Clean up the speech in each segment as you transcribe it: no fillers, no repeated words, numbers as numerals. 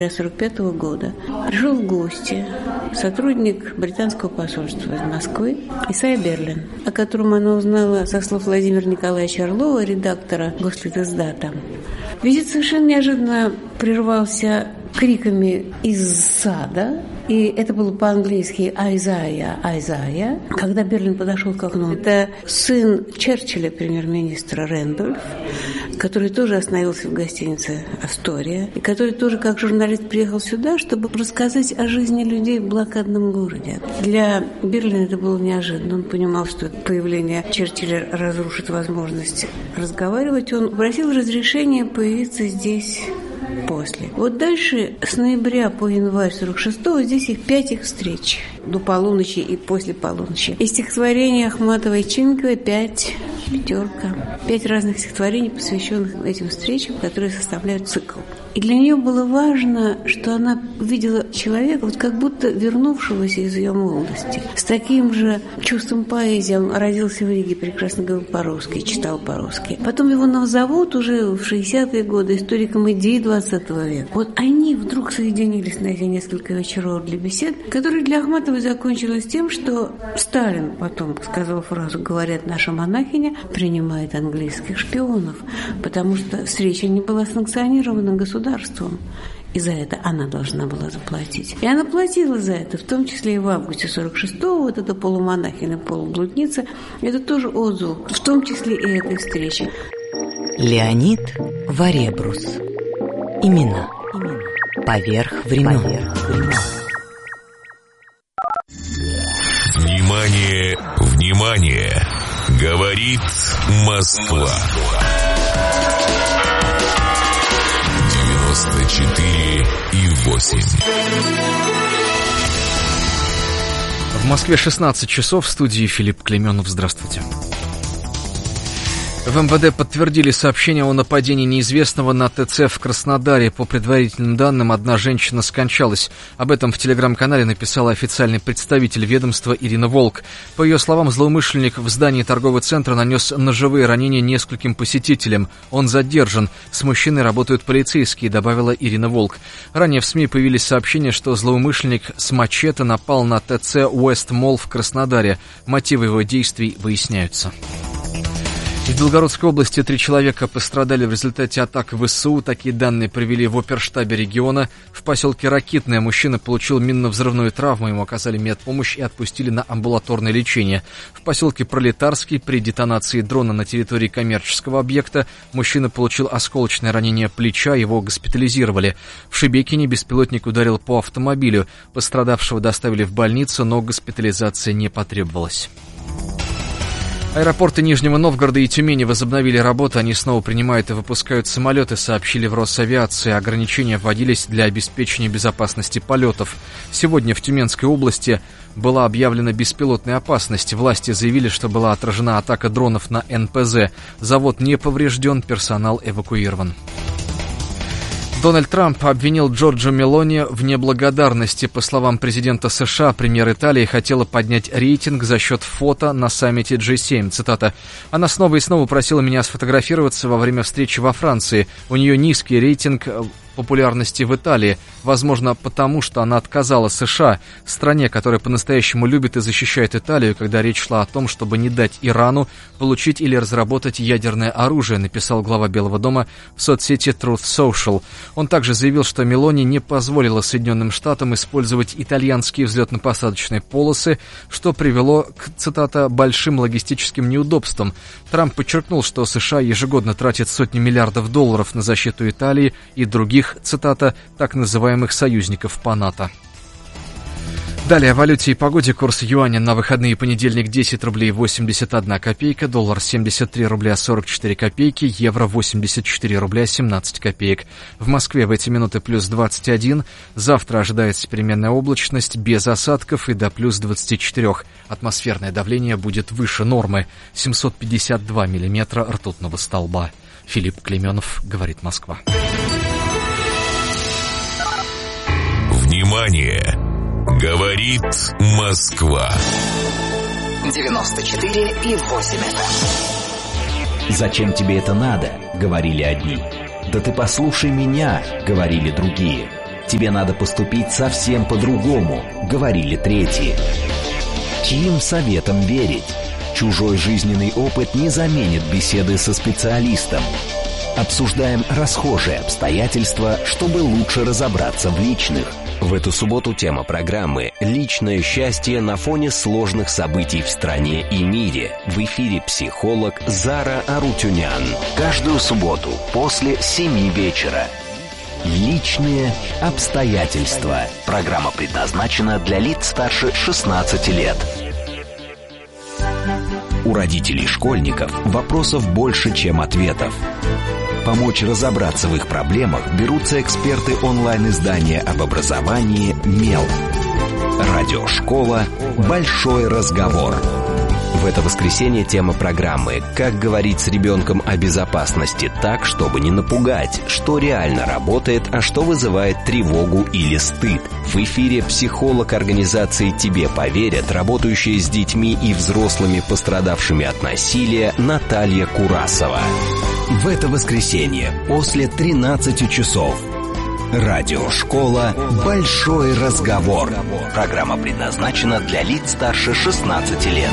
1945 года пришел в гости сотрудник британского посольства из Москвы Исайя Берлин, о котором она узнала со слов Владимира Николаевича Орлова, редактора Гослитиздата. Визит совершенно неожиданно прервался криками из сада, и это было по-английски «Айзая, Айзая». Когда Берлин подошел к окну, это сын Черчилля, премьер-министра Рэндольф, который тоже остановился в гостинице «Астория», и который тоже как журналист приехал сюда, чтобы рассказать о жизни людей в блокадном городе. Для Берлина это было неожиданно. Он понимал, что появление Черчилля разрушит возможность разговаривать. Он просил разрешения появиться здесь после. Вот дальше с ноября по январь 46-го здесь их 5 встреч. До полуночи и после полуночи. И стихотворение Ахматовой и Чинковой 5 разных стихотворений, посвященных этим встречам, которые составляют цикл. И для нее было важно, что она видела человека, вот как будто вернувшегося из ее молодости. С таким же чувством поэзии. Он родился в Риге, прекрасно говорил по-русски, читал по-русски. Потом его назовут уже в 60-е годы историком идей 20 века. Вот они вдруг соединились на эти несколько вечеров для бесед, которые для Ахматовой закончились тем, что Сталин потом сказал фразу «говорят, наша монахиня принимает английских шпионов», потому что встреча не была санкционирована государством. И за это она должна была заплатить. И она платила за это, в том числе и в августе 46-го, вот эта полумонахиня, полублудница, это тоже отзыв, в том числе и этой встречи. Леонид Варебрус. Имена. Поверх времен. Внимание, внимание! Говорит Москва. 94,8. В Москве 16 часов, в студии Филипп Клеменов. Здравствуйте. В МВД подтвердили сообщение о нападении неизвестного на ТЦ в Краснодаре. По предварительным данным, одна женщина скончалась. Об этом в телеграм-канале написала официальный представитель ведомства Ирина Волк. По ее словам, злоумышленник в здании торгового центра нанес ножевые ранения нескольким посетителям. Он задержан. С мужчиной работают полицейские, добавила Ирина Волк. Ранее в СМИ появились сообщения, что злоумышленник с мачете напал на ТЦ Уэст Молл в Краснодаре. Мотивы его действий выясняются. В Белгородской области 3 человека пострадали в результате атак ВСУ. Такие данные привели в оперштабе региона. В поселке Ракитное мужчина получил минно-взрывную травму. Ему оказали медпомощь и отпустили на амбулаторное лечение. В поселке Пролетарский при детонации дрона на территории коммерческого объекта мужчина получил осколочное ранение плеча. Его госпитализировали. В Шебекине беспилотник ударил по автомобилю. Пострадавшего доставили в больницу, но госпитализация не потребовалась. Аэропорты Нижнего Новгорода и Тюмени возобновили работу. Они снова принимают и выпускают самолеты, сообщили в Росавиации. Ограничения вводились для обеспечения безопасности полетов. Сегодня в Тюменской области была объявлена беспилотная опасность. Власти заявили, что была отражена атака дронов на НПЗ. Завод не поврежден, персонал эвакуирован. Дональд Трамп обвинил Джорджо Мелони в неблагодарности. По словам президента США, премьер Италии хотела поднять рейтинг за счет фото на саммите G7. Цитата. «Она снова и снова просила меня сфотографироваться во время встречи во Франции. У нее низкий рейтинг популярности в Италии. Возможно, потому что она отказала США, стране, которая по-настоящему любит и защищает Италию, когда речь шла о том, чтобы не дать Ирану получить или разработать ядерное оружие», написал глава Белого дома в соцсети Truth Social. Он также заявил, что Мелони не позволила Соединенным Штатам использовать итальянские взлетно-посадочные полосы, что привело к, цитата, «большим логистическим неудобствам». Трамп подчеркнул, что США ежегодно тратит сотни миллиардов долларов на защиту Италии и других, цитата, так называемых союзников по НАТО. Далее о валюте и погоде. Курс юаня на выходные: понедельник 10 рублей 81 копейка, доллар 73 рубля 44 копейки, евро 84 рубля 17 копеек. В Москве в эти минуты плюс 21. Завтра ожидается переменная облачность без осадков и до плюс 24. Атмосферное давление будет выше нормы 752 миллиметра ртутного столба. Филипп Клеменов, говорит Москва. Внимание! Говорит Москва. 94,8 FM. «Зачем тебе это надо?» — говорили одни. «Да ты послушай меня!» — говорили другие. Тебе надо поступить совсем по-другому, говорили третьи. Чьим советам верить? Чужой жизненный опыт не заменит беседы со специалистом. Обсуждаем расхожие обстоятельства, чтобы лучше разобраться в личных. В эту субботу тема программы «Личное счастье на фоне сложных событий в стране и мире». В эфире психолог Зара Арутюнян. Каждую субботу после 7 вечера. «Личные обстоятельства». Программа предназначена для лиц старше 16 лет. У родителей школьников вопросов больше, чем ответов. Помочь разобраться в их проблемах берутся эксперты онлайн-издания об образовании «Мел». Радиошкола «Большой разговор». В это воскресенье тема программы «Как говорить с ребенком о безопасности так, чтобы не напугать, что реально работает, а что вызывает тревогу или стыд». В эфире психолог организации «Тебе поверят», работающая с детьми и взрослыми, пострадавшими от насилия, Наталья Курасова. В это воскресенье после 13 часов. Радиошкола «Большой разговор». Программа предназначена для лиц старше 16 лет.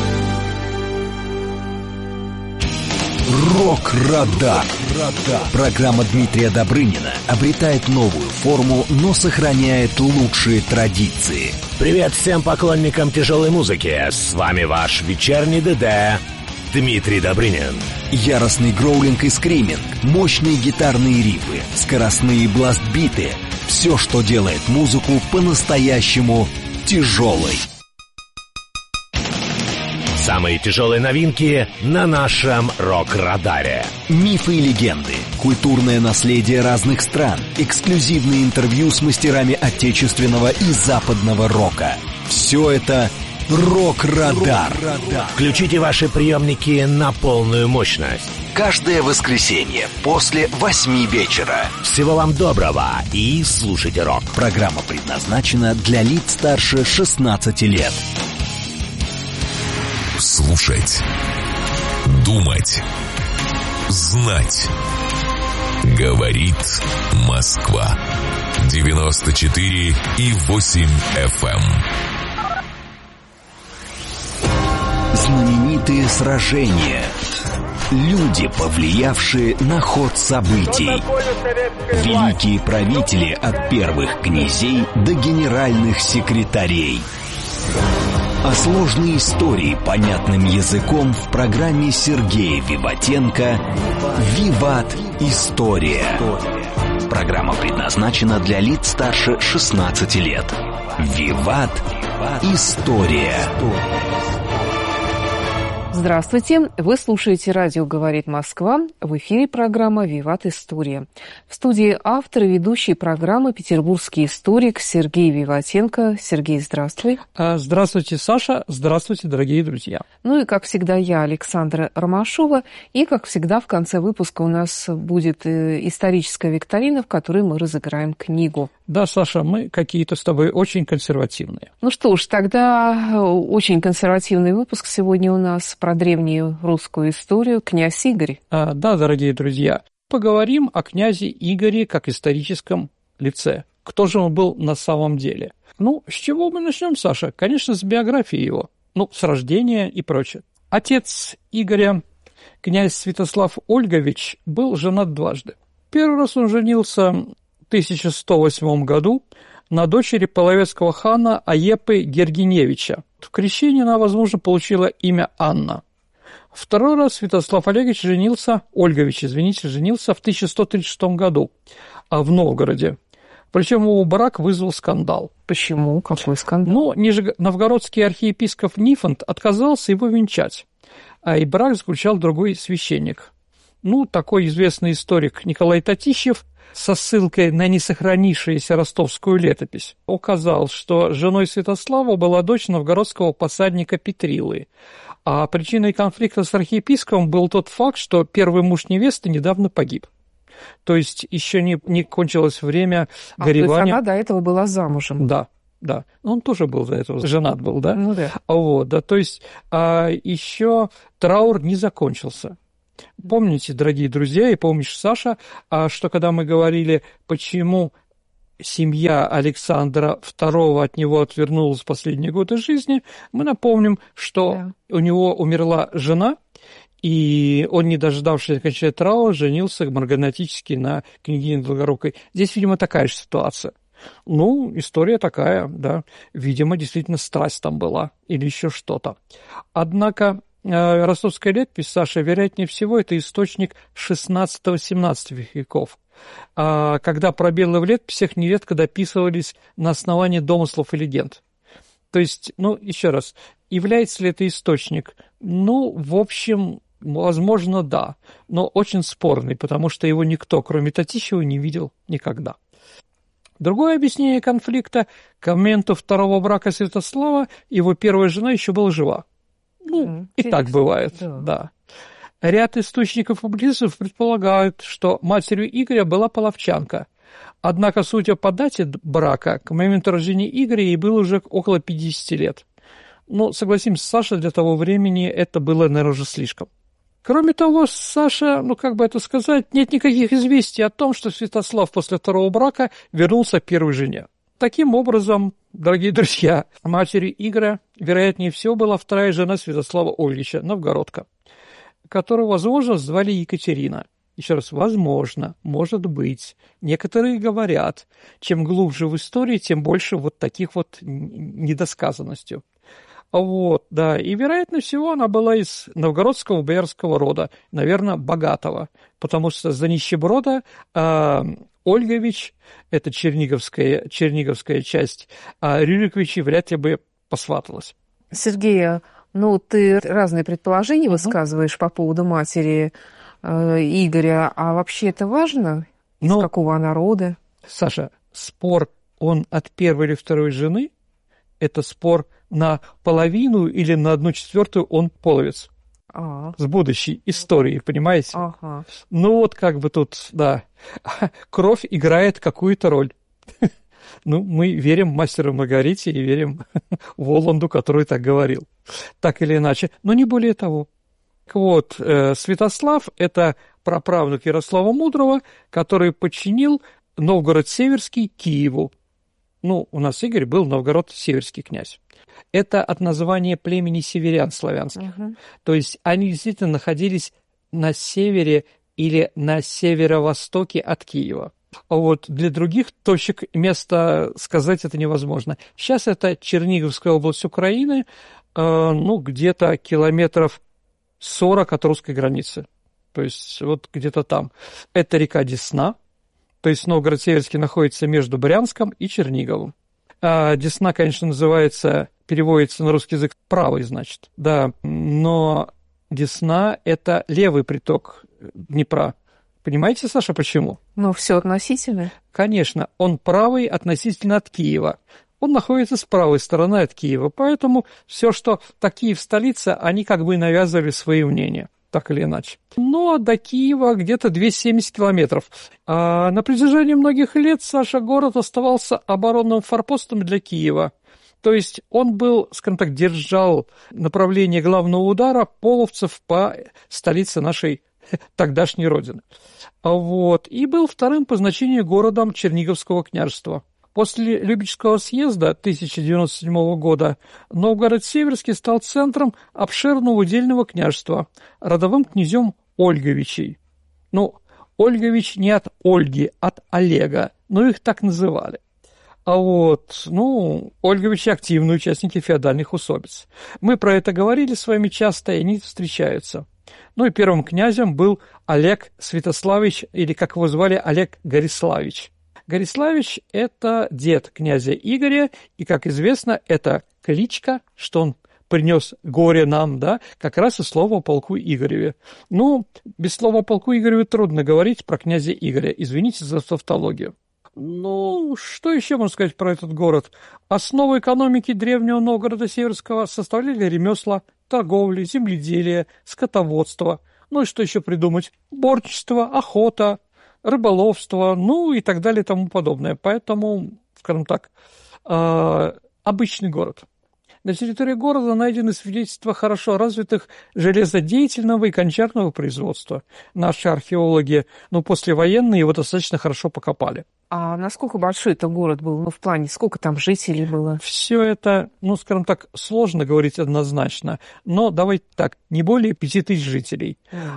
Рок-радар. Программа Дмитрия Добрынина обретает новую форму, но сохраняет лучшие традиции. Привет всем поклонникам тяжелой музыки. С вами ваш вечерний ДД Дмитрий Добрынин. Яростный гроулинг и скриминг, мощные гитарные рифы, скоростные бласт-биты. Все, что делает музыку по-настоящему тяжелой. Самые тяжелые новинки на нашем рок-радаре. Мифы и легенды, культурное наследие разных стран, эксклюзивные интервью с мастерами отечественного и западного рока. Все это «Рок-радар». Включите ваши приемники на полную мощность. Каждое воскресенье после 8 вечера. Всего вам доброго и слушайте рок. Программа предназначена для лиц старше 16 лет. Слушать, думать, знать. Говорит Москва. 94,8 FM. Знаменитые сражения. Люди, повлиявшие на ход событий. Великие правители от первых князей до генеральных секретарей. А сложные истории понятным языком в программе Сергея Виватенко «Виват. История». Программа предназначена для лиц старше 16 лет. «Виват. История». Здравствуйте! Вы слушаете радио «Говорит Москва». В эфире программа «Виват. История». В студии автор и ведущий программы петербургский историк Сергей Виватенко. Сергей, здравствуй. Здравствуйте, Саша. Здравствуйте, дорогие друзья. Ну и, как всегда, я, Александра Ромашова. И, как всегда, в конце выпуска у нас будет историческая викторина, в которой мы разыграем книгу. Да, Саша, мы какие-то с тобой очень консервативные. Ну что ж, тогда очень консервативный выпуск сегодня у нас про древнюю русскую историю. Князь Игорь. Да, дорогие друзья, поговорим о князе Игоре как историческом лице. Кто же он был на самом деле? Ну, с чего мы начнем, Саша? Конечно, с биографии его. Ну, с рождения и прочее. Отец Игоря, князь Святослав Ольгович, был женат дважды. Первый раз он женился в 1108 году на дочери половецкого хана Аепы Гергиневича. В крещении она, возможно, получила имя Анна. Второй раз Святослав Ольгович женился в 1136 году в Новгороде. Причем его брак вызвал скандал. Почему? Какой скандал? Ну, нижегородский архиепископ Нифонт отказался его венчать, и брак заключал другой священник. Ну, такой известный историк Николай Татищев со ссылкой на несохранившуюся ростовскую летопись указал, что женой Святослава была дочь новгородского посадника Петрилы. А причиной конфликта с архиепископом был тот факт, что первый муж невесты недавно погиб. То есть еще не кончилось время горевания. То есть она до этого была замужем. Да. Он тоже был до этого женат был, да? Ну да. То есть еще траур не закончился. Помните, дорогие друзья, и помнишь, Саша, что когда мы говорили, почему семья Александра II от него отвернулась в последние годы жизни, мы напомним, что у него умерла жена, и он, не дождавшись окончания траура, женился марганатически на княгине Долгорукой. Здесь, видимо, такая же ситуация. Ну, история такая, да. Видимо, действительно страсть там была или еще что-то. Однако ростовская летопись, Саша, вероятнее всего, это источник XVI-XVII веков, когда пробелы в летописях нередко дописывались на основании домыслов и легенд. То есть, ну, еще раз, является ли это источник? Ну, в общем, возможно, да, но очень спорный, потому что его никто, кроме Татищева, не видел никогда. Другое объяснение конфликта: к моменту второго брака Святослава его первая жена еще была жива. Ну, и так бывает, да. Ряд источников публицистов предполагают, что матерью Игоря была половчанка. Однако, судя по дате брака, к моменту рождения Игоря ей было уже около 50 лет. Ну, согласимся, Саша, для того времени это было, наверное, уже слишком. Кроме того, Саша, ну, как бы это сказать, нет никаких известий о том, что Святослав после второго брака вернулся к первой жене. Таким образом, дорогие друзья, матерью Игоря, вероятнее всего, была вторая жена Святослава Ольгича, новгородка, которую, возможно, звали Екатерина. Еще раз, возможно, может быть. Некоторые говорят, чем глубже в истории, тем больше вот таких вот недосказанностей. Вот, да, и, вероятно всего, она была из новгородского боярского рода, наверное, богатого, потому что за нищеброда Ольгович, это черниговская часть, а Рюриковичи вряд ли бы посваталась. Сергей, ну, ты разные предположения высказываешь по поводу матери Игоря, а вообще это важно? Из какого она рода? Саша, спор, он от первой или второй жены, это спор на половину или на 1/4 он половец. С будущей историей, понимаете? Ну вот как бы тут, да, кровь играет какую-то роль. Ну, мы верим мастеру Маргарите и верим Воланду, который так говорил. Так или иначе, но не более того. Так вот, Святослав – это праправнук Ярослава Мудрого, который подчинил Новгород-Северский Киеву. Ну, у нас Игорь был Новгород-Северский князь. Это от названия племени северян славянских. То есть они действительно находились на севере или на северо-востоке от Киева. А вот для других точек места сказать это невозможно. Сейчас это Черниговская область Украины, ну, где-то километров 40 от русской границы. То есть вот где-то там. Это река Десна. То есть Новгород-Северский находится между Брянском и Черниговым. А Десна, конечно, называется, переводится на русский язык правый, значит. Да, но Десна – это левый приток Днепра. Понимаете, Саша, почему? Ну, все относительно. Конечно, он правый относительно от Киева. Он находится с правой стороны от Киева, поэтому все, что такие в столице, они как бы навязывали свои мнения, так или иначе. Ну, а до Киева где-то 270 километров. А на протяжении многих лет, Саша, город оставался оборонным форпостом для Киева. То есть он был, скажем так, держал направление главного удара половцев по столице нашей тогдашней родины. Вот. И был вторым по значению городом Черниговского княжества. После Любечского съезда 1097 года Новгород-Северский стал центром обширного удельного княжества, родовым князем Ольговичей. Ну, Ольгович не от Ольги, от Олега, но их так называли. А вот, ну, Ольговичи активные участники феодальных усобиц. Мы про это говорили с вами часто, и они встречаются. Ну и первым князем был Олег Святославич, или, как его звали, Олег Гориславич. Гориславич – это дед князя Игоря, и, как известно, это кличка, что он принес горе нам, да, как раз и слово о полку Игореве. Ну, без слова о полку Игореве трудно говорить про князя Игоря, извините за тавтологию. Ну, что еще можно сказать про этот город? Основу экономики древнего Новгорода Северского составляли ремесла, торговля, земледелие, скотоводство. Ну и что еще придумать? Бортничество, охота, рыболовство, ну и так далее и тому подобное. Поэтому, скажем так, обычный город. На территории города найдены свидетельства хорошо развитых железодеятельного и гончарного производства. Наши археологи, послевоенные, его достаточно хорошо покопали. А насколько большой это город был? Ну, в плане, сколько там жителей было? Все это, ну, скажем так, сложно говорить однозначно. Но давайте так, не более 5000 жителей.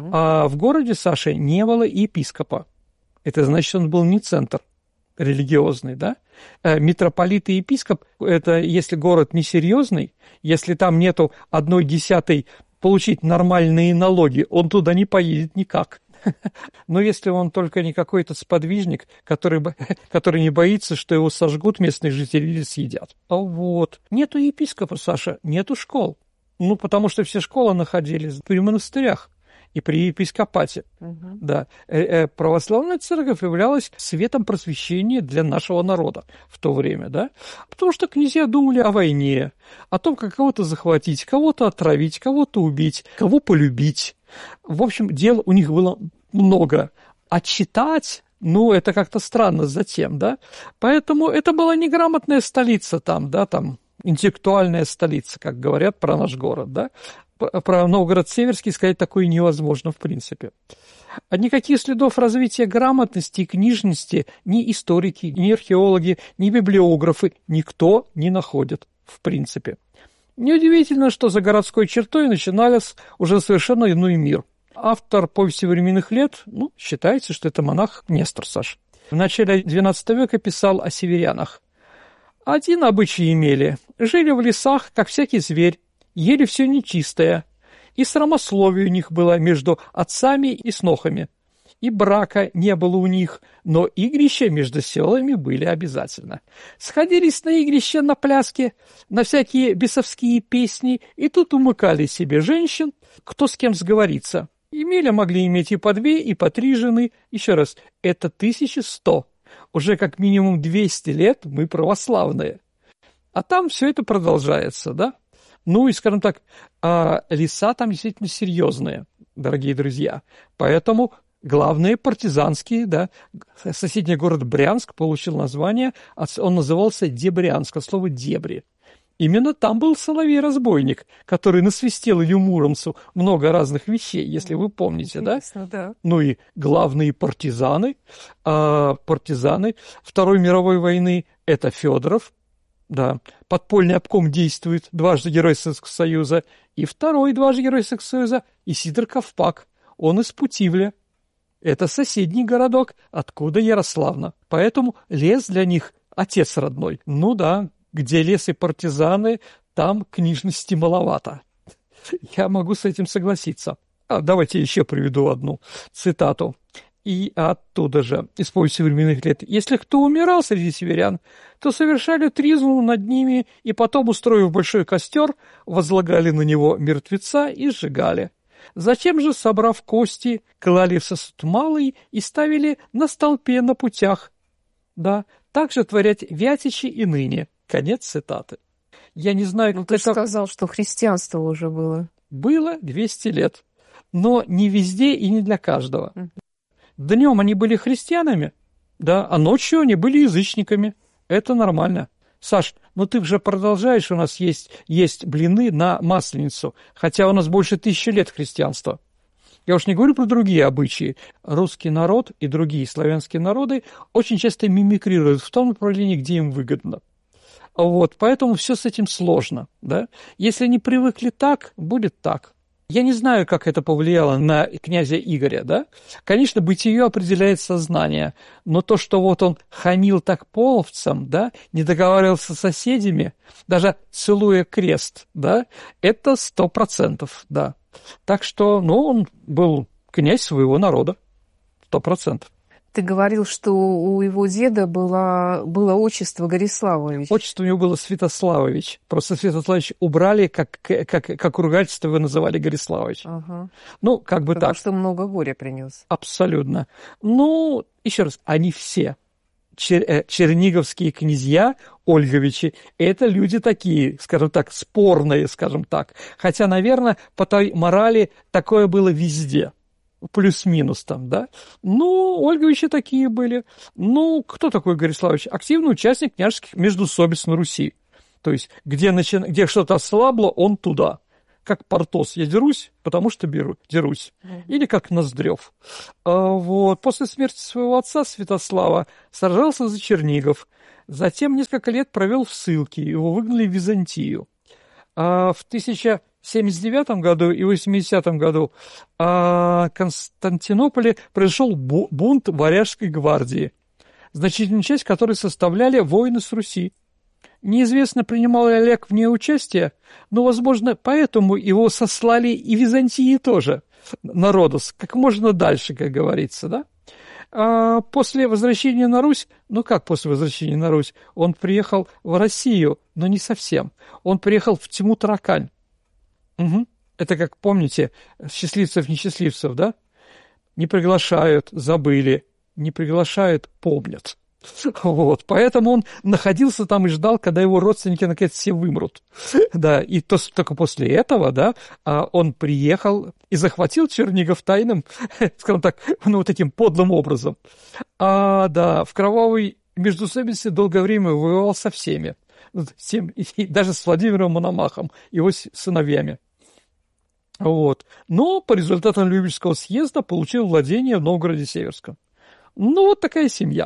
А в городе, Саша, не было епископа. Это значит, он был не центр религиозный, да? Митрополит и епископ – это если город несерьезный, если там нету 1/10 получить нормальные налоги, он туда не поедет никак. Но если он только не какой-то сподвижник, который не боится, что его сожгут местные жители или съедят. А вот. Нету епископа, Саша, нету школ. Ну, потому что все школы находились при монастырях и при епископате. Да. Православная церковь являлась светом просвещения для нашего народа в то время, да? Потому что князья думали о войне, о том, как кого-то захватить, кого-то отравить, кого-то убить, кого полюбить. В общем, дел у них было много. А читать, ну, это как-то странно затем, да? Поэтому это была неграмотная столица там, да, там, интеллектуальная столица, как говорят про наш город, да? Про Новгород-Северский сказать такое невозможно в принципе. А никаких следов развития грамотности и книжности ни историки, ни археологи, ни библиографы никто не находит в принципе. Неудивительно, что за городской чертой начинался уже совершенно иной мир. Автор «Повести временных лет», ну, считается, что это монах Нестор, Саш. В начале XII века писал о северянах. «Один обычай имели. Жили в лесах, как всякий зверь, ели все нечистое, и срамословие у них было между отцами и снохами. И брака не было у них, но игрища между селами были обязательно. Сходились на игрище, на пляски, на всякие бесовские песни, и тут умыкали себе женщин, кто с кем сговорится. Имели, могли иметь и по 2, и по 3 жены. Еще раз, это 1100. Уже как минимум 200 лет мы православные. А там все это продолжается, да? Ну и, скажем так, леса там действительно серьезные, дорогие друзья. Поэтому главные партизанские, да, соседний город Брянск получил название, он назывался Дебрянск, от слова «дебри». Именно там был Соловей-разбойник, который насвистел Илью Муромцу много разных вещей, если вы помните, да? Да. Ну и главные партизаны Второй мировой войны – это Федоров, да, подпольный обком действует, дважды Герой Советского Союза, и второй дважды Герой Советского Союза Исидор Ковпак, он из Путивля. Это соседний городок, откуда Ярославна. Поэтому лес для них отец родной. Ну да, где лес и партизаны, там книжности маловато. Я могу с этим согласиться. Давайте еще приведу одну цитату. И оттуда же, из «Повести временных лет». «Если кто умирал среди северян, то совершали тризну над ними, и потом, устроив большой костер, возлагали на него мертвеца и сжигали. Зачем же, собрав кости, клали в сосуд малый и ставили на столпе на путях? Да, так же творят вятичи и ныне». Конец цитаты. Я не знаю, как ты сказал, что христианство уже было. Было 200 лет, но не везде и не для каждого. Днем они были христианами, да, а ночью они были язычниками. Это нормально. Саш, ну ты же продолжаешь, у нас есть блины на Масленицу, хотя у нас больше 1000 лет христианства. Я уж не говорю про другие обычаи. Русский народ и другие славянские народы очень часто мимикрируют в том направлении, где им выгодно. Вот, поэтому все с этим сложно, да. Если не привыкли так, будет так. Я не знаю, как это повлияло на князя Игоря, да. Конечно, бытие определяет сознание, но то, что вот он хамил так половцам, да, не договаривался с соседями, даже целуя крест, да, это 100%, да. Так что, ну, он был князь своего народа, 100%. Ты говорил, что у его деда было отчество Гориславович. Отчество у него было Святославович. Просто Святославович убрали, как ругательство его называли Гориславович. Ага. Ну, как бы Потому так. что много горя принес. Абсолютно. Ну, еще раз, они все. Черниговские князья, Ольговичи, это люди такие, скажем так, спорные, скажем так. Хотя, наверное, по той морали такое было везде. Плюс-минус там, да. Ну, Ольговичи такие были. Ну, кто такой Гориславович? Активный участник княжеских междоусобиц на Руси. То есть, где что-то ослабло, он туда. как Портос, я дерусь, потому что дерусь. Или как Ноздрев. Вот. После смерти своего отца Святослава сражался за Чернигов. Затем несколько лет провел в ссылке, его выгнали в Византию. В 1079 году и 80 году в Константинополе произошел бунт Варяжской гвардии, значительную часть которой составляли воины с Руси. Неизвестно, принимал ли Олег в ней участие, но, возможно, поэтому его сослали и Византии тоже, на Родос, как можно дальше, как говорится, да? После возвращения на Русь, как после возвращения на Русь, он приехал в Россию, но не совсем. Он приехал в Тьму-Таракань. Угу. Это, как помните, счастливцев-несчастливцев, да? Не приглашают, забыли, не приглашают, помнят. Вот, поэтому он находился там и ждал, когда его родственники наконец все вымрут. Да, и только после этого, да, он приехал и захватил Чернигов тайным, скажем так, таким подлым образом. Да, в кровавой междоусобице долгое время воевал со всеми, даже с Владимиром Мономахом, его сыновьями. Вот. Но по результатам Любечского съезда получил владение в Новгороде-Северском. Вот такая семья.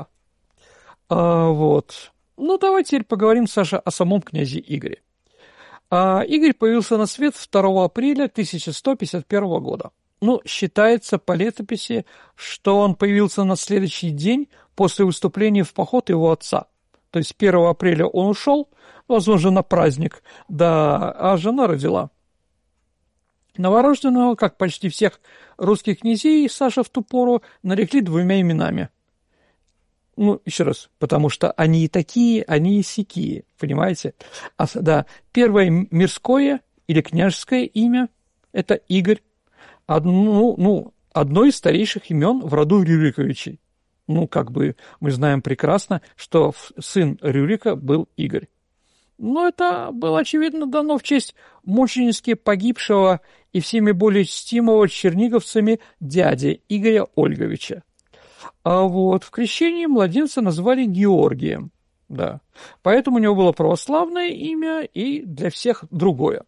Вот. Давайте теперь поговорим, Саша, о самом князе Игоре. Игорь появился на свет 2 апреля 1151 года. Считается по летописи, что он появился на следующий день после выступления в поход его отца. То есть 1 апреля он ушел, возможно, на праздник, да, а жена родила. Новорожденного, как почти всех русских князей, Саша в ту пору нарекли 2 именами. Еще раз, потому что они и такие, они и сякие, понимаете? Да, первое мирское или княжеское имя – это Игорь, одно из старейших имен в роду Рюриковичей. Мы знаем прекрасно, что сын Рюрика был Игорь. Но это было, очевидно, дано в честь мученически погибшего и всеми более чтимого черниговцами дяди Игоря Ольговича. В крещении младенца назвали Георгием, да. Поэтому у него было православное имя и для всех другое.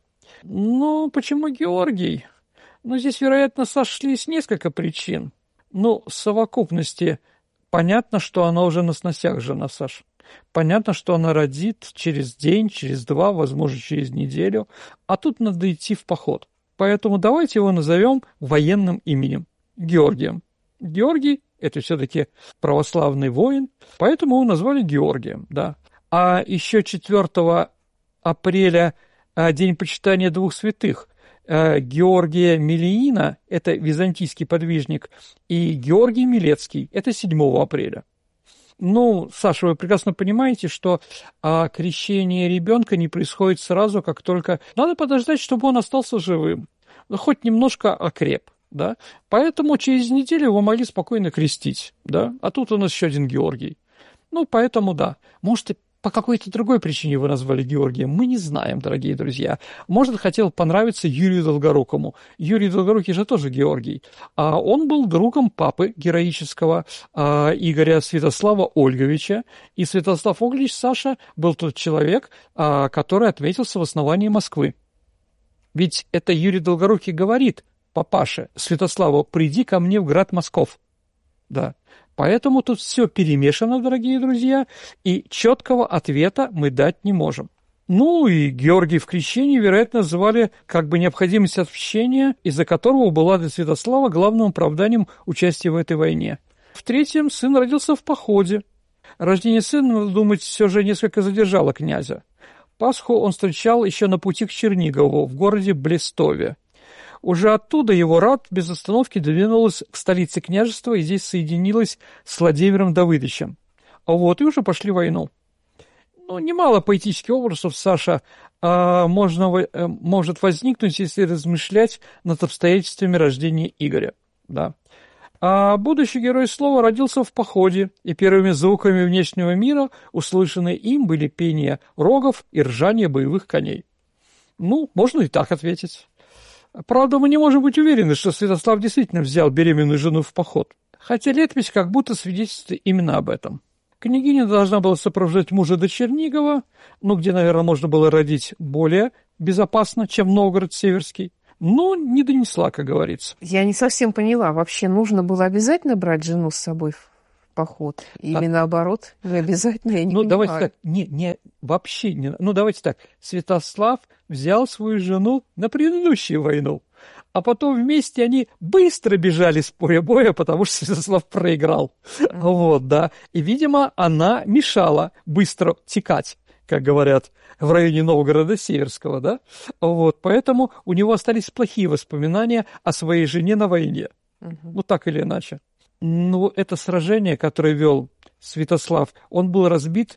Но почему Георгий? Здесь, вероятно, сошлись несколько причин. В совокупности понятно, что она уже на сносях, жена Саша. Понятно, что она родит через день, через 2, возможно, через неделю. А тут надо идти в поход. Поэтому давайте его назовем военным именем – Георгием. Георгий – это все-таки православный воин, поэтому его назвали Георгием, да. А еще 4 апреля день почитания 2 святых. Георгия Мелиина – это византийский подвижник, и Георгий Милецкий – это 7 апреля. Саша, вы прекрасно понимаете, что крещение ребенка не происходит сразу, как только... Надо подождать, чтобы он остался живым, хоть немножко окреп. Да? Поэтому через неделю его могли спокойно крестить, да? А тут у нас еще один Георгий. Поэтому да. Может, по какой-то другой причине его назвали Георгием, мы не знаем, дорогие друзья. Может, хотел понравиться Юрию Долгорукому. Юрий Долгорукий же тоже Георгий. Он был другом папы героического Игоря Святослава Ольговича. И Святослав Ольгович, Саша, был тот человек, который отметился в основании Москвы. Ведь это Юрий Долгорукий говорит папаше Святославу: приди ко мне в град Москов. Да. Поэтому тут все перемешано, дорогие друзья, и четкого ответа мы дать не можем. И Георгий в крещении, вероятно, называли необходимость отпущения, из-за которого была для Святослава главным оправданием участия в этой войне. В 3-м сын родился в походе. Рождение сына, надо думать, все же несколько задержало князя. Пасху он встречал еще на пути к Чернигову, в городе Блестове. Уже оттуда его рать без остановки двинулась к столице княжества и здесь соединилась с Владимиром Давыдовичем. И уже пошли войну. Немало поэтических образов, Саша, может возникнуть, если размышлять над обстоятельствами рождения Игоря. Да. Будущий герой слова родился в походе, и первыми звуками внешнего мира, услышанные им, были пение рогов и ржание боевых коней. Можно и так ответить. Правда, мы не можем быть уверены, что Святослав действительно взял беременную жену в поход, хотя летопись как будто свидетельствует именно об этом. Княгиня должна была сопровождать мужа до Чернигова, где, наверное, можно было родить более безопасно, чем Новгород-Северский. Но не донесла, как говорится. Я не совсем поняла. Вообще нужно было обязательно брать жену с собой в поход? Или наоборот, не обязательно? Я не понимаю. Давайте так. Вообще не. Давайте так. Святослав взял свою жену на предыдущую войну. А потом вместе они быстро бежали с поля боя, потому что Святослав проиграл. И, видимо, она мешала быстро текать, как говорят, в районе Новгорода Северского, да? Поэтому у него остались плохие воспоминания о своей жене на войне. Так или иначе. Это сражение, которое вел Святослав, он был разбит,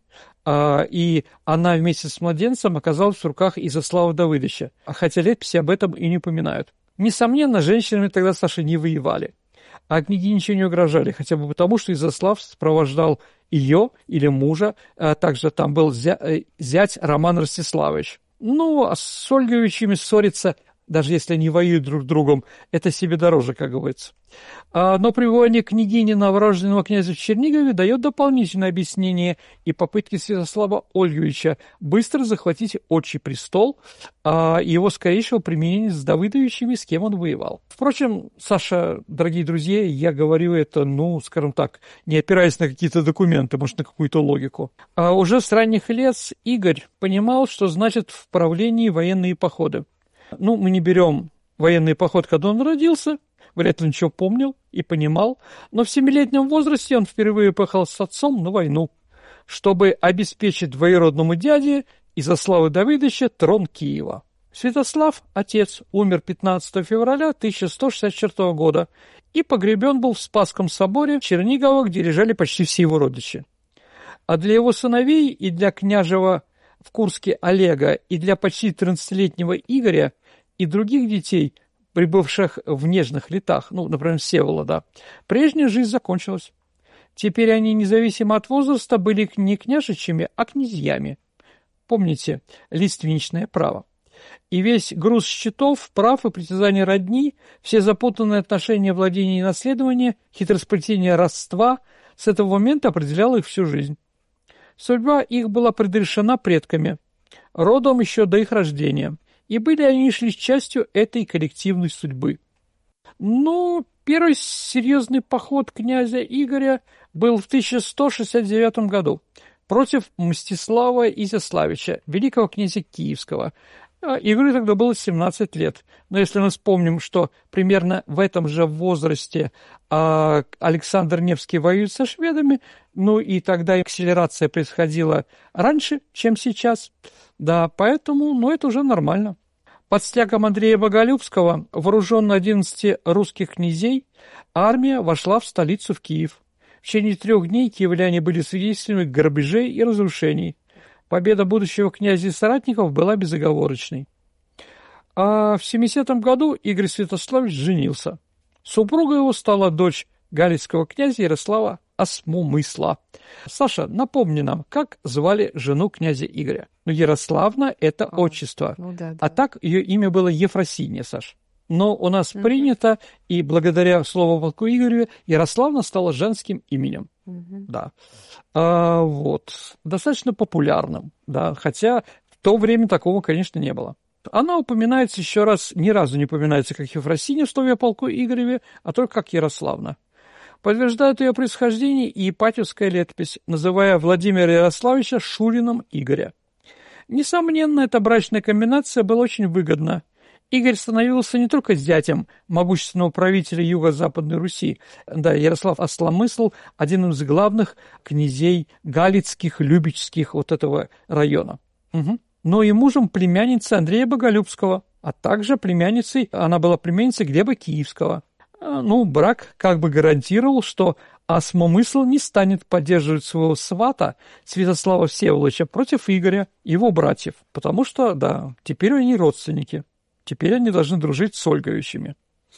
и она вместе с младенцем оказалась в руках Изяслава Давыдовича. Хотя летописи об этом и не упоминают. Несомненно, женщинами тогда, Саша, не воевали. А княгине ничего не угрожали, хотя бы потому, что Изяслав сопровождал ее или мужа. Также там был зять Роман Ростиславович. А с Ольговичами ссориться, даже если они воюют друг с другом, это себе дороже, как говорится. Но пребывание княгини новорожденного князя в Чернигове дает дополнительное объяснение и попытки Святослава Ольговича быстро захватить отчий престол и его скорейшего применения с Давыдовичами, с кем он воевал. Впрочем, Саша, дорогие друзья, я говорю это, скажем так, не опираясь на какие-то документы, может, на какую-то логику. Уже с ранних лет Игорь понимал, что значит в правлении военные походы. Мы не берем военный поход, когда он родился, вряд ли ничего помнил и понимал, но в 7-летнем возрасте он впервые поехал с отцом на войну, чтобы обеспечить двоюродному дяде Изяславу Давыдовича трон Киева. Святослав, отец, умер 15 февраля 1164 года и погребен был в Спасском соборе Чернигова, где лежали почти все его родичи. А для его сыновей и для княжего в Курске Олега, и для почти 13-летнего Игоря, и других детей, прибывших в нежных летах, например, Всеволода, прежняя жизнь закончилась. Теперь они, независимо от возраста, были не княжичами, а князьями. Помните, лиственничное право. И весь груз счетов, прав и притязаний родни, все запутанные отношения владения и наследования, хитросплетение родства с этого момента определяло их всю жизнь. Судьба их была предрешена предками, родом еще до их рождения, и были они лишь частью этой коллективной судьбы. Первый серьезный поход князя Игоря был в 1169 году против Мстислава Изяславича, великого князя Киевского. Игорю тогда было 17 лет. Но если мы вспомним, что примерно в этом же возрасте Александр Невский воюет со шведами, и тогда акселерация происходила раньше, чем сейчас. Да, поэтому, это уже нормально. Под стягом Андрея Боголюбского, вооруженная 11 русских князей, армия вошла в столицу, в Киев. В течение 3 дней киевляне были свидетелями грабежей и разрушений. Победа будущего князя и соратников была безоговорочной. А в 70-м году Игорь Святославич женился. Супругой его стала дочь галицкого князя Ярослава Осмомысла. Саша, напомни нам, как звали жену князя Игоря? Ярославна – это отчество, да. А так ее имя было Ефросинья, Саш. Но у нас принято, и благодаря слову полку Игорю Ярославна стала женским именем. Да. Достаточно популярным, да, хотя в то время такого, конечно, не было. Она упоминается еще раз, ни разу не упоминается как Ефросинья в слове о полку Игореве, а только как Ярославна. Подтверждает ее происхождение и Ипатьевская летопись, называя Владимира Ярославича Шурином Игоря. Несомненно, эта брачная комбинация была очень выгодна. Игорь становился не только зятем могущественного правителя Юго-Западной Руси, да, Ярослав Осломысл, один из главных князей галицких, любечских этого района, но и мужем племянницы Андрея Боголюбского, а также она была племянницей Глеба Киевского. Брак как бы гарантировал, что Осмомысл не станет поддерживать своего свата Святослава Всеволодовича против Игоря и его братьев, потому что, да, теперь они родственники. Теперь они должны дружить с Ольговичами.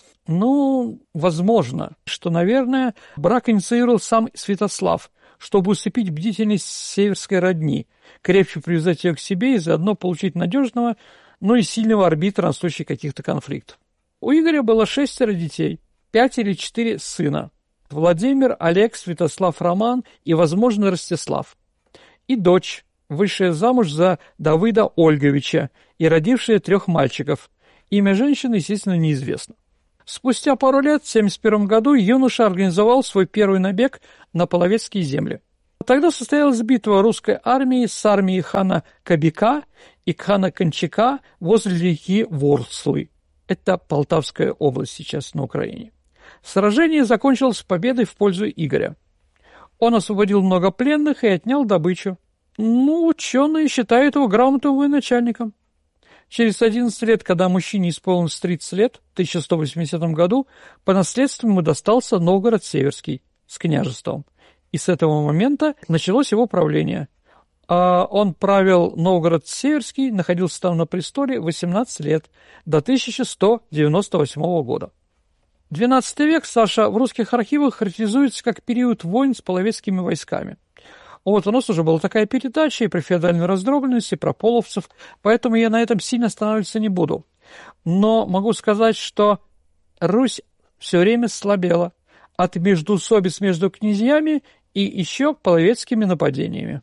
Возможно, что, наверное, брак инициировал сам Святослав, чтобы усыпить бдительность северской родни, крепче привязать ее к себе и заодно получить надежного, но и сильного арбитра на случай каких-то конфликтов. У Игоря было 6 детей, 5 или 4 сына. Владимир, Олег, Святослав, Роман и, возможно, Ростислав. И дочь, вышедшая замуж за Давыда Ольговича и родившая 3 мальчиков. Имя женщины, естественно, неизвестно. Спустя пару лет, в 1971 году, юноша организовал свой первый набег на половецкие земли. Тогда состоялась битва русской армии с армией хана Кобяка и хана Кончака возле реки Ворслы. Это Полтавская область сейчас на Украине. Сражение закончилось победой в пользу Игоря. Он освободил много пленных и отнял добычу. Ученые считают его грамотным военачальником. Через 11 лет, когда мужчине исполнилось 30 лет, в 1180 году, по наследству ему достался Новгород-Северский с княжеством. И с этого момента началось его правление. Он правил Новгород-Северский, находился там на престоле 18 лет, до 1198 года. XII век, Саша, в русских архивах характеризуется как период войн с половецкими войсками. У нас уже была такая передача и про феодальную раздробленность, и про половцев, поэтому я на этом сильно останавливаться не буду. Но могу сказать, что Русь все время слабела от междоусобиц между князьями и еще половецкими нападениями.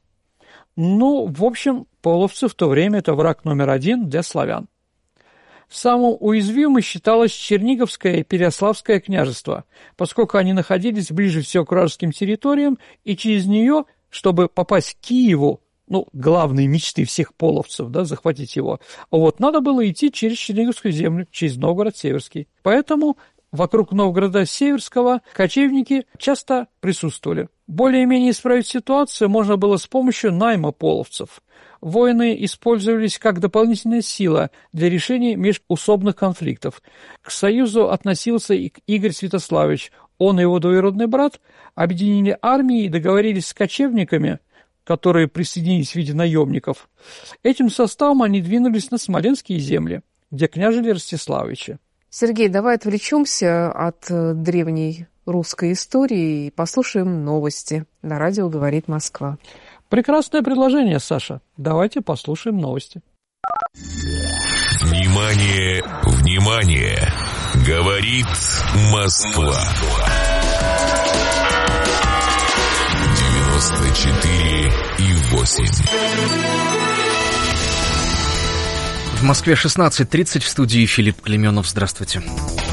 В общем, половцы в то время – это враг номер 1 для славян. Самым уязвимым считалось Черниговское и Переяславское княжество, поскольку они находились ближе всего к вражеским территориям, и через нее, чтобы попасть к Киеву, главные мечты всех половцев, захватить его, надо было идти через Черниговскую землю, через Новгород-Северский. Поэтому вокруг Новгорода Северского кочевники часто присутствовали. Более-менее исправить ситуацию можно было с помощью найма половцев. Воины использовались как дополнительная сила для решения межусобных конфликтов. К союзу относился и Игорь Святославич. Он и его двоюродный брат объединили армии и договорились с кочевниками, которые присоединились в виде наемников. Этим составом они двинулись на Смоленские земли, где княжили Ростиславичи. Сергей, давай отвлечемся от древней русской истории и послушаем новости. На радио «Говорит Москва». Прекрасное предложение, Саша. Давайте послушаем новости. Внимание, внимание! Говорит Москва. 94,8. В Москве 16:30, в студии Филипп Клеменов. Здравствуйте.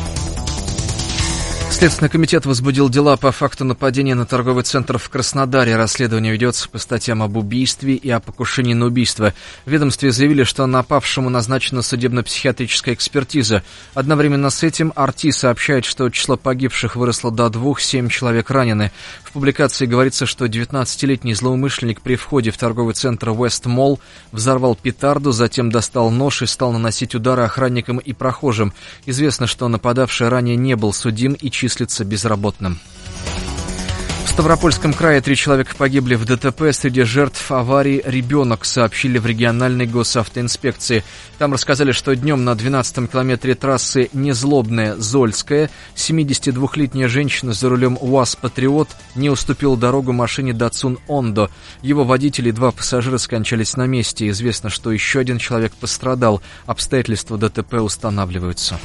Следственный комитет возбудил дела по факту нападения на торговый центр в Краснодаре. Расследование ведется по статьям об убийстве и о покушении на убийство. В ведомстве заявили, что напавшему назначена судебно-психиатрическая экспертиза. Одновременно с этим РТ сообщает, что число погибших выросло до 2, 7 человек ранены. В публикации говорится, что 19-летний злоумышленник при входе в торговый центр West Mall взорвал петарду, затем достал нож и стал наносить удары охранникам и прохожим. Известно, что нападавший ранее не был судим и числится безработным. В Ставропольском крае 3 человека погибли в ДТП. Среди жертв аварии ребенок, сообщили в региональной госавтоинспекции. Там рассказали, что днем на 12-м километре трассы Незлобная-Зольская 72-летняя женщина за рулем УАЗ «Патриот» не уступила дорогу машине Datsun Ondo. Его водитель и 2 пассажира скончались на месте. Известно, что еще 1 человек пострадал. Обстоятельства ДТП устанавливаются.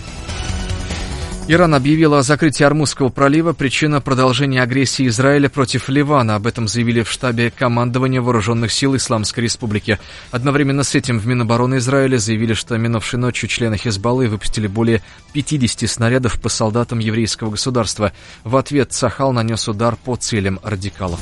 Иран объявил о закрытии Ормузского пролива. Причина – продолжения агрессии Израиля против Ливана. Об этом заявили в штабе командования Вооруженных сил Исламской Республики. Одновременно с этим в Минобороны Израиля заявили, что минувшей ночью члены Хизбаллы выпустили более 50 снарядов по солдатам еврейского государства. В ответ Цахал нанес удар по целям радикалов.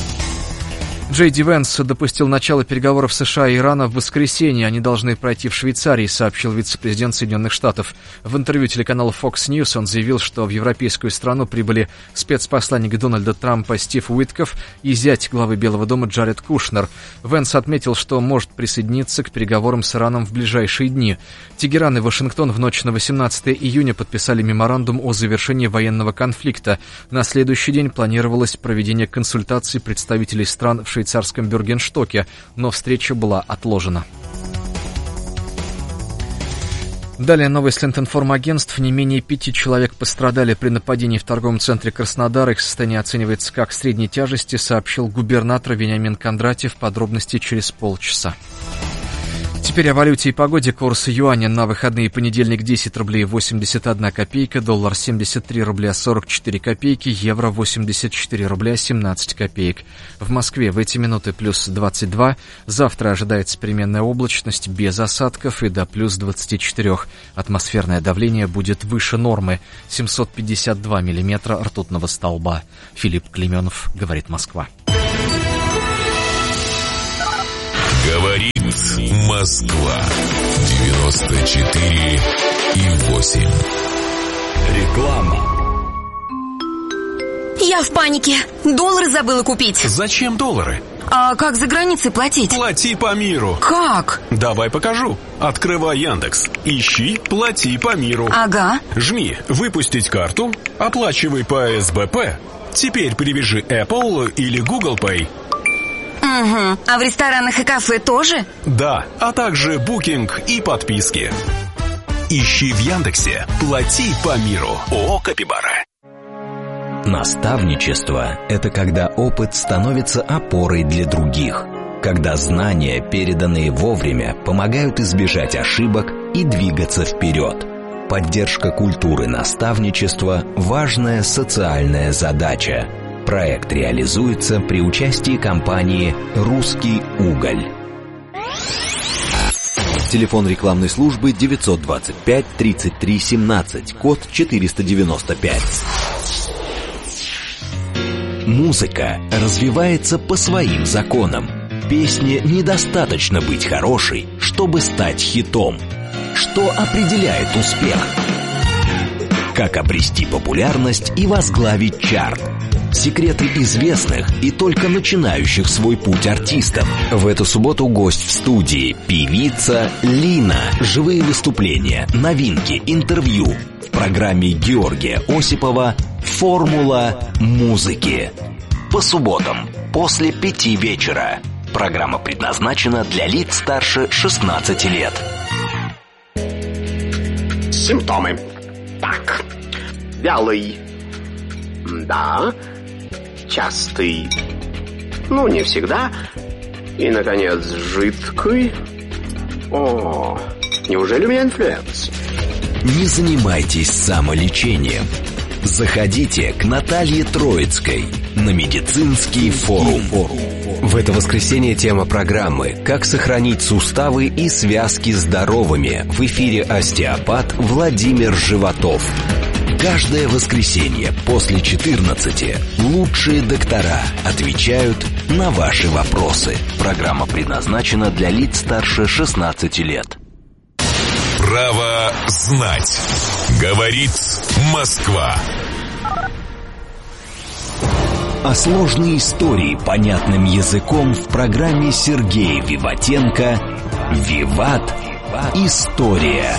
Джей Ди Венс допустил начало переговоров США и Ирана в воскресенье. Они должны пройти в Швейцарии, сообщил вице-президент Соединенных Штатов. В интервью телеканалу Fox News он заявил, что в европейскую страну прибыли спецпосланник Дональда Трампа Стив Уитков и зять главы Белого дома Джаред Кушнер. Венс отметил, что может присоединиться к переговорам с Ираном в ближайшие дни. Тегеран и Вашингтон в ночь на 18 июня подписали меморандум о завершении военного конфликта. На следующий день планировалось проведение консультаций представителей стран в швейцарском Бюргенштоке, но встреча была отложена. Далее новость Лентинформагентств. Не менее 5 человек пострадали при нападении в торговом центре Краснодар. Их состояние оценивается как средней тяжести, сообщил губернатор Вениамин Кондратьев. Подробности через полчаса. Теперь о валюте и погоде. Курс юаня на выходные: понедельник 10 рублей 81 копейка, доллар 73 рубля 44 копейки, евро 84 рубля 17 копеек. В Москве в эти минуты плюс 22. Завтра ожидается переменная облачность без осадков и до плюс 24. Атмосферное давление будет выше нормы — 752 миллиметра ртутного столба. Филипп Клеменов, говорит Москва. Говорит Москва 94,8. Реклама. Я в панике. Доллары забыла купить. Зачем доллары? А как за границей платить? Плати по миру. Как? Давай покажу. Открывай Яндекс. Ищи «Плати по миру». Ага. Жми «Выпустить карту», оплачивай по СБП. Теперь привяжи Apple или Google Pay. Угу. А в ресторанах и кафе тоже? Да, а также букинг и подписки. Ищи в Яндексе «Плати по миру». ООО «Капибара». Наставничество – это когда опыт становится опорой для других, когда знания, переданные вовремя, помогают избежать ошибок и двигаться вперед. Поддержка культуры наставничества – важная социальная задача. Проект реализуется при участии компании «Русский уголь». Телефон рекламной службы 925 33 17, код 495. Музыка развивается по своим законам. Песне недостаточно быть хорошей, чтобы стать хитом. Что определяет успех? Как обрести популярность и возглавить чарт? Секреты известных и только начинающих свой путь артистов. В эту субботу гость в студии — певица Лина. Живые выступления, новинки, интервью. В программе Георгия Осипова «Формула музыки». По субботам после 5 вечера. Программа предназначена для лиц старше 16 лет. Симптомы. Так. Вялый. Да. Частый. Ну, не всегда. И, наконец, жидкий. О, неужели у меня инфлюенс? Не занимайтесь самолечением. Заходите к Наталье Троицкой на медицинский форум. В это воскресенье тема программы «Как сохранить суставы и связки здоровыми». В эфире остеопат Владимир Животов. Каждое воскресенье после 14 лучшие доктора отвечают на ваши вопросы. Программа предназначена для лиц старше 16 лет. Право знать. Говорит Москва. А сложные истории понятным языком в программе Сергея Виватенко «Виват. История».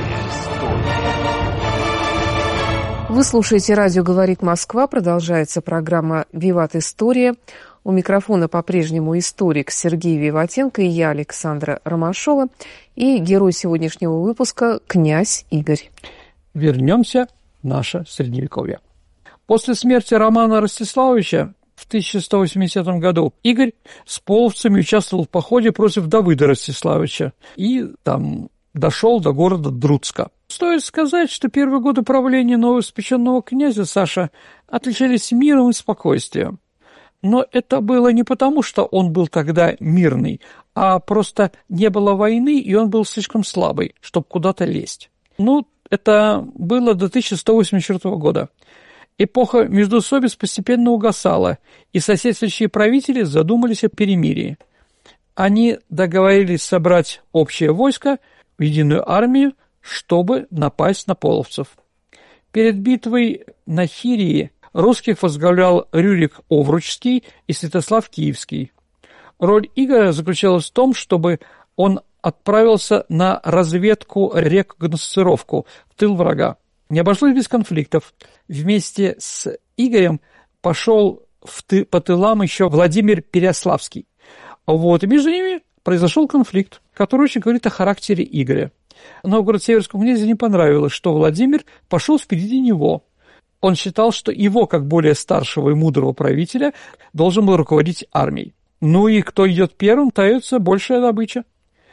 Вы слушаете радио «Говорит Москва». Продолжается программа «Виват. История». У микрофона по-прежнему историк Сергей Виватенко и я, Александра Ромашова, и герой сегодняшнего выпуска князь Игорь. Вернемся в наше Средневековье. После смерти Романа Ростиславича в 1180 году Игорь с половцами участвовал в походе против Давыда Ростиславича и там дошел до города Друцка. Стоит сказать, что первые годы правления новоиспеченного князя Саша отличались миром и спокойствием. Но это было не потому, что он был тогда мирный, а просто не было войны, и он был слишком слабый, чтобы куда-то лезть. Это было до 1184 года. Эпоха междоусобиц постепенно угасала, и соседствующие правители задумались о перемирии. Они договорились собрать общее войско в единую армию, чтобы напасть на половцев. Перед битвой на Хирии русских возглавлял Рюрик Овручский и Святослав Киевский. Роль Игоря заключалась в том, чтобы он отправился на рекогносцировку в тыл врага. Не обошлось без конфликтов. Вместе с Игорем пошел по тылам еще Владимир Переяславский. И между ними произошел конфликт, который очень говорит о характере Игоря. Новгород-Северскому князю не понравилось, что Владимир пошел впереди него. Он считал, что его, как более старшего и мудрого правителя, должен был руководить армией. И кто идет первым, дается большая добыча.